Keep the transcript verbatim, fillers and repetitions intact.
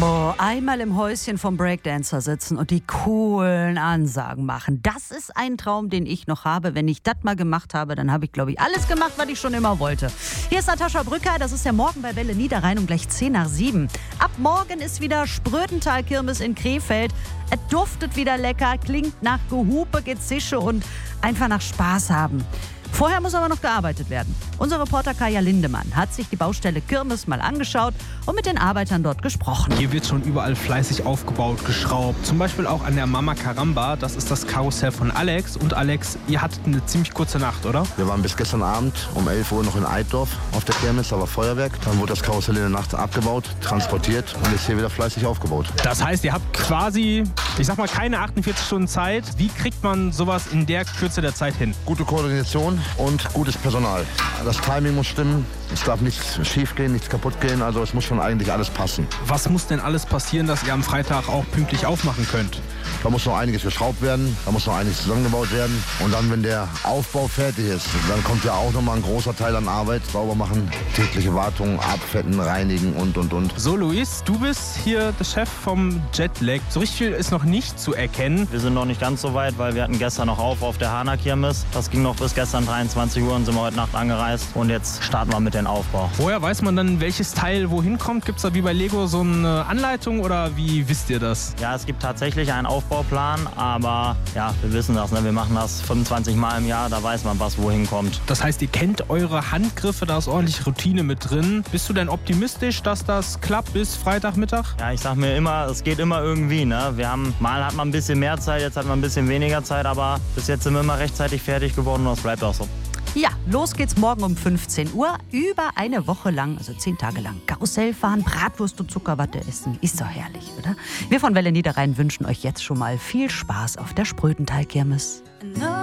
Boah, einmal im Häuschen vom Breakdancer sitzen und die coolen Ansagen machen. Das ist ein Traum, den ich noch habe. Wenn ich das mal gemacht habe, dann habe ich, glaube ich, alles gemacht, was ich schon immer wollte. Hier ist Natascha Brücker, das ist der Morgen bei Welle Niederrhein um gleich zehn nach sieben. Ab morgen ist wieder Sprödental-Kirmes in Krefeld. Es duftet wieder lecker, klingt nach Gehupe, Gezische und einfach nach Spaß haben. Vorher muss aber noch gearbeitet werden. Unser Reporter Kaya Lindemann hat sich die Baustelle Kirmes mal angeschaut und mit den Arbeitern dort gesprochen. Hier wird schon überall fleißig aufgebaut, geschraubt. Zum Beispiel auch an der Mama Caramba. Das ist das Karussell von Alex. Und Alex, ihr hattet eine ziemlich kurze Nacht, oder? Wir waren bis gestern Abend um elf Uhr noch in Eiddorf auf der Kirmes, da war Feuerwerk. Dann wurde das Karussell in der Nacht abgebaut, transportiert und ist hier wieder fleißig aufgebaut. Das heißt, ihr habt quasi, ich sag mal, keine achtundvierzig Stunden Zeit. Wie kriegt man sowas in der Kürze der Zeit hin? Gute Koordination und gutes Personal. Das Timing muss stimmen, es darf nichts schief gehen, nichts kaputt gehen, also es muss schon eigentlich alles passen. Was muss denn alles passieren, dass ihr am Freitag auch pünktlich aufmachen könnt? Da muss noch einiges geschraubt werden, da muss noch einiges zusammengebaut werden. Und dann, wenn der Aufbau fertig ist, dann kommt ja auch nochmal ein großer Teil an Arbeit. Sauber machen, tägliche Wartung, abfetten, reinigen und, und, und. So, Luis, du bist hier der Chef vom Jetlag. So richtig viel ist noch nicht zu erkennen. Wir sind noch nicht ganz so weit, weil wir hatten gestern noch auf auf der Hana Kirmes. Das ging noch bis gestern dreiundzwanzig Uhr und sind wir heute Nacht angereist. Und jetzt starten wir mit dem Aufbau. Woher weiß man dann, welches Teil wohin kommt? Gibt es da wie bei Lego so eine Anleitung oder wie wisst ihr das? Ja, es gibt tatsächlich einen Aufbauplan, aber ja, wir wissen das, ne? Wir machen das fünfundzwanzig Mal im Jahr, da weiß man, was wohin kommt. Das heißt, ihr kennt eure Handgriffe, da ist ordentlich Routine mit drin. Bist du denn optimistisch, dass das klappt bis Freitagmittag? Ja, ich sag mir immer, es geht immer irgendwie, ne? Wir haben, mal hat man ein bisschen mehr Zeit, jetzt hat man ein bisschen weniger Zeit, aber bis jetzt sind wir immer rechtzeitig fertig geworden und das bleibt auch so. Ja, los geht's morgen um fünfzehn Uhr. Über eine Woche lang, also zehn Tage lang, Karussell fahren, Bratwurst und Zuckerwatte essen. Ist doch herrlich, oder? Wir von Welle Niederrhein wünschen euch jetzt schon mal viel Spaß auf der Sprödental-Kirmes.